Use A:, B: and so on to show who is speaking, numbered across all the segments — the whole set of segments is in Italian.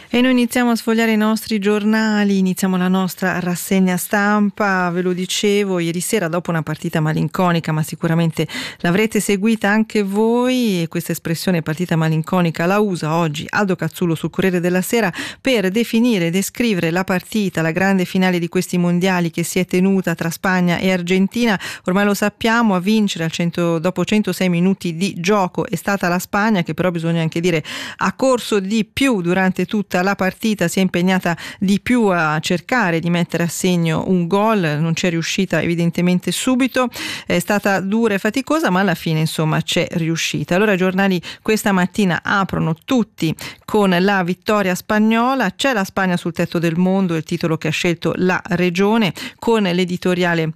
A: E noi iniziamo a sfogliare i nostri giornali, iniziamo la nostra rassegna stampa. Ve lo dicevo ieri sera, dopo una partita malinconica, ma sicuramente l'avrete seguita anche voi, e questa espressione partita malinconica la usa oggi Aldo Cazzullo sul Corriere della Sera per definire e descrivere la partita, la grande finale di questi mondiali che si è tenuta tra Spagna e Argentina. Ormai lo sappiamo, a vincere dopo 106 minuti di gioco è stata la Spagna, che però bisogna anche dire ha corso di più durante tutta la partita, si è impegnata di più a cercare di mettere a segno un gol, non c'è riuscita evidentemente subito, è stata dura e faticosa, ma alla fine insomma c'è riuscita. Allora i giornali questa mattina aprono tutti con la vittoria spagnola. C'è la Spagna sul tetto del mondo, il titolo che ha scelto la regione, con l'editoriale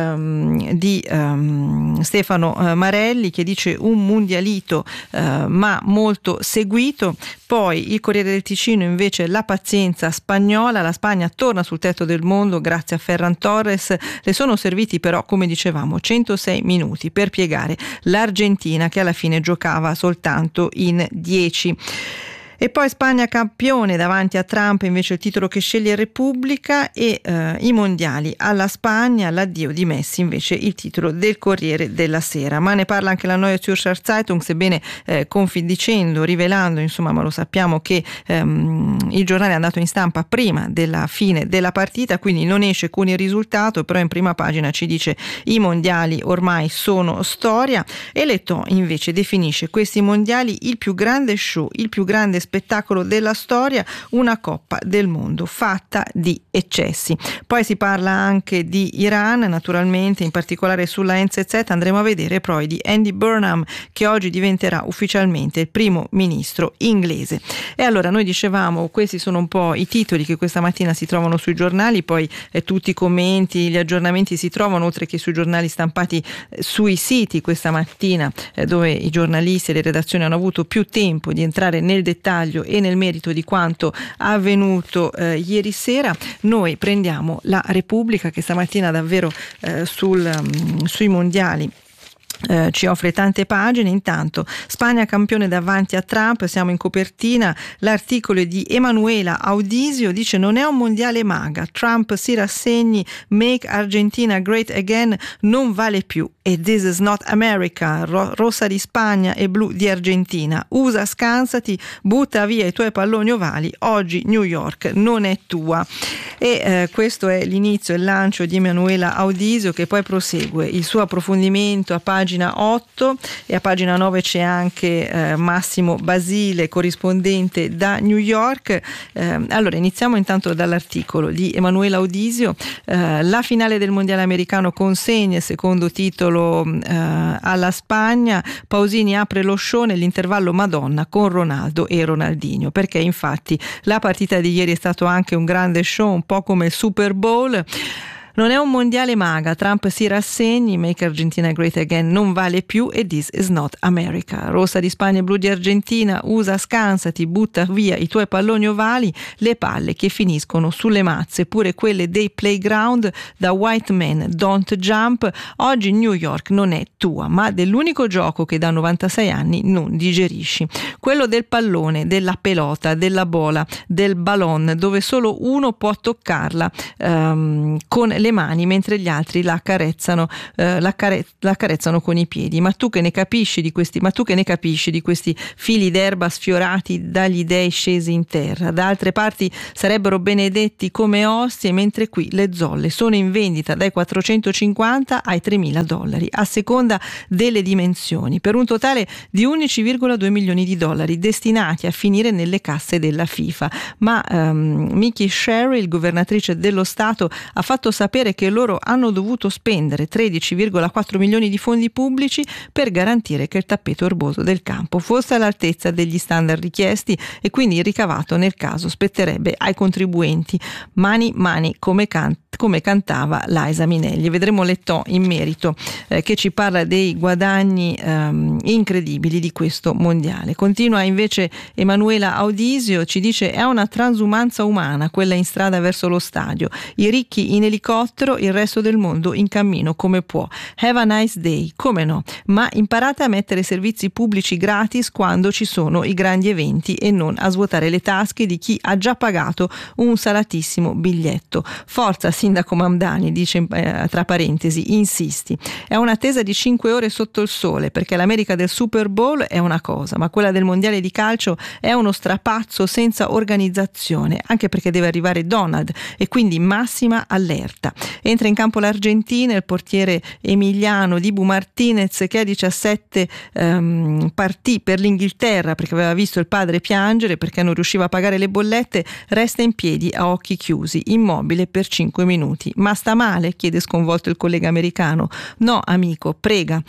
A: di Stefano Marelli, che dice un mondialito ma molto seguito. Poi il Corriere del Ticino invece la pazienza spagnola, la Spagna torna sul tetto del mondo grazie a Ferran Torres, le sono serviti però, come dicevamo, 106 minuti per piegare l'Argentina, che alla fine giocava soltanto in 10. E poi Spagna campione davanti a Trump, invece il titolo che sceglie Repubblica, e i mondiali alla Spagna, l'addio di Messi invece il titolo del Corriere della Sera. Ma ne parla anche la Neue Zürcher Zeitung, sebbene rivelando insomma, ma lo sappiamo che il giornale è andato in stampa prima della fine della partita, quindi non esce con il risultato, però in prima pagina ci dice i mondiali ormai sono storia. E Letò invece definisce questi mondiali il più grande show, il più grande spettacolo della storia, una Coppa del Mondo fatta di eccessi. Poi si parla anche di Iran, naturalmente, in particolare sulla NZZ andremo a vedere poi di Andy Burnham, che oggi diventerà ufficialmente il primo ministro inglese. E allora noi dicevamo, questi sono un po' i titoli che questa mattina si trovano sui giornali, poi tutti i commenti, gli aggiornamenti si trovano oltre che sui giornali stampati sui siti questa mattina, dove i giornalisti e le redazioni hanno avuto più tempo di entrare nel dettaglio e nel merito di quanto avvenuto ieri sera. Noi prendiamo la Repubblica, che stamattina davvero sui mondiali ci offre tante pagine. Intanto Spagna campione davanti a Trump, siamo in copertina, l'articolo è di Emanuela Audisio, dice non è un mondiale maga, Trump si rassegni, make Argentina great again non vale più, e this is not America, rossa di Spagna e blu di Argentina, USA scansati, butta via i tuoi palloni ovali, oggi New York non è tua. E questo è l'inizio e il lancio di Emanuela Audisio, che poi prosegue il suo approfondimento a pagina 8, e a pagina 9 c'è anche Massimo Basile, corrispondente da New York. Allora iniziamo intanto dall'articolo di Emanuela Audisio, la finale del mondiale americano consegna, secondo titolo alla Spagna, Pausini apre lo show nell'intervallo Madonna con Ronaldo e Ronaldinho, perché infatti la partita di ieri è stato anche un grande show, un po' come il Super Bowl. Non è un mondiale maga, Trump si rassegni, make Argentina great again non vale più, e this is not America. Rossa di Spagna e blu di Argentina, USA scansati, butta via i tuoi palloni ovali, le palle che finiscono sulle mazze, pure quelle dei playground da white man don't jump. Oggi New York non è tua, ma dell'unico gioco che da 96 anni non digerisci. Quello del pallone, della pelota, della bola, del ballon, dove solo uno può toccarla con le mani mentre gli altri la accarezzano con i piedi. Ma tu che ne capisci di questi fili d'erba sfiorati dagli dei scesi in terra? Da altre parti sarebbero benedetti come ostie, mentre qui le zolle sono in vendita dai $450 ai $3.000 a seconda delle dimensioni, per un totale di $11,2 milioni destinati a finire nelle casse della FIFA. Ma Mickey Sherrill, governatrice dello Stato, ha fatto sapere che loro hanno dovuto spendere 13,4 milioni di fondi pubblici per garantire che il tappeto erboso del campo fosse all'altezza degli standard richiesti, e quindi il ricavato nel caso spetterebbe ai contribuenti. Mani, come cantava Liza Minnelli. Vedremo Letò in merito, che ci parla dei guadagni incredibili di questo mondiale. Continua invece Emanuela Audisio, ci dice è una transumanza umana quella in strada verso lo stadio, i ricchi in elicottero elicottero, il resto del mondo in cammino come può. Have a nice day, come no, ma imparate a mettere servizi pubblici gratis quando ci sono i grandi eventi e non a svuotare le tasche di chi ha già pagato un salatissimo biglietto. Forza sindaco Mamdani, dice tra parentesi, insisti. È un'attesa di 5 ore sotto il sole, perché l'America del Super Bowl è una cosa, ma quella del mondiale di calcio è uno strapazzo senza organizzazione, anche perché deve arrivare Donald e quindi massima allerta. Entra in campo l'Argentina, il portiere emiliano Dibu Martinez, che a 17 partì per l'Inghilterra perché aveva visto il padre piangere perché non riusciva a pagare le bollette, resta in piedi a occhi chiusi, immobile per 5 minuti. Ma sta male? Chiede sconvolto il collega americano. No, amico, prega.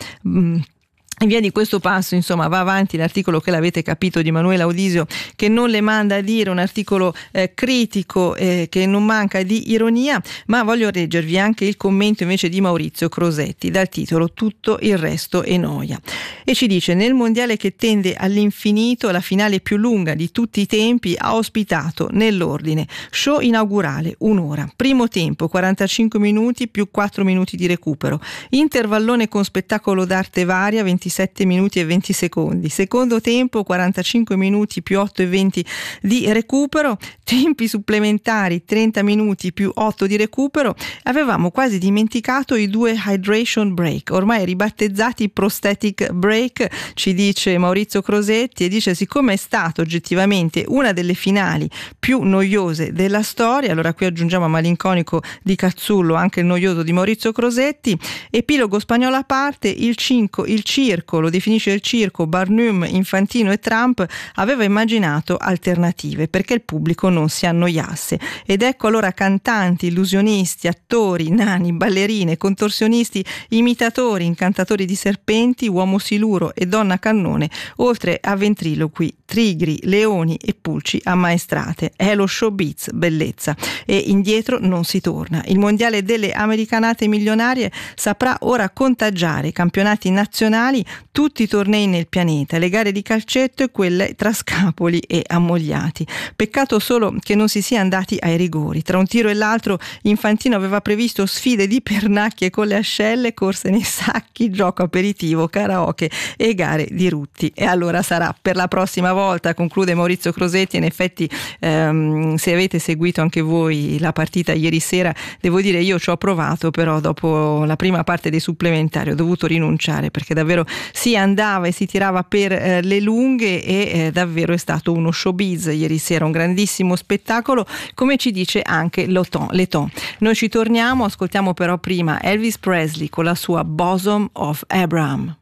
A: In via di questo passo, insomma, va avanti l'articolo che l'avete capito di Emanuela Audisio, che non le manda a dire, un articolo critico che non manca di ironia, ma voglio leggervi anche il commento invece di Maurizio Crosetti dal titolo Tutto il resto è noia. E ci dice: nel mondiale che tende all'infinito, la finale più lunga di tutti i tempi ha ospitato nell'ordine show inaugurale 1 ora, primo tempo 45 minuti più 4 minuti di recupero, intervallone con spettacolo d'arte varia 27 minuti e 20 secondi, secondo tempo 45 minuti più 8 e 20 di recupero, tempi supplementari 30 minuti più 8 di recupero. Avevamo quasi dimenticato i 2 hydration break, ormai ribattezzati prosthetic break, ci dice Maurizio Crosetti, e dice: siccome è stato oggettivamente una delle finali più noiose della storia, allora qui aggiungiamo a malinconico di Cazzullo anche il noioso di Maurizio Crosetti. Epilogo spagnolo a parte, il circo, lo definisce il circo, Barnum, Infantino e Trump, aveva immaginato alternative perché il pubblico non si annoiasse, ed ecco allora cantanti, illusionisti, attori, nani, ballerine, contorsionisti, imitatori, incantatori di serpenti, uomo siluro e donna cannone, oltre a ventriloqui, tigri, leoni e pulci ammaestrate. È lo showbiz, bellezza, e indietro non si torna. Il mondiale delle americanate milionarie saprà ora contagiare i campionati nazionali, tutti i tornei nel pianeta, le gare di calcetto e quelle tra scapoli e ammogliati. Peccato solo che non si sia andati ai rigori. Tra un tiro e l'altro Infantino aveva previsto sfide di pernacchie con le ascelle, corse nei sacchi, gioco aperitivo, karaoke e gare di rutti. E allora sarà per la prossima volta, conclude Maurizio Crosetti. In effetti se avete seguito anche voi la partita ieri sera, devo dire io ci ho provato, però dopo la prima parte dei supplementari ho dovuto rinunciare perché davvero si andava e si tirava per le lunghe e davvero è stato uno showbiz ieri sera, un grandissimo spettacolo, come ci dice anche Leton. Noi ci torniamo, ascoltiamo però prima Elvis Presley con la sua Bosom of Abraham.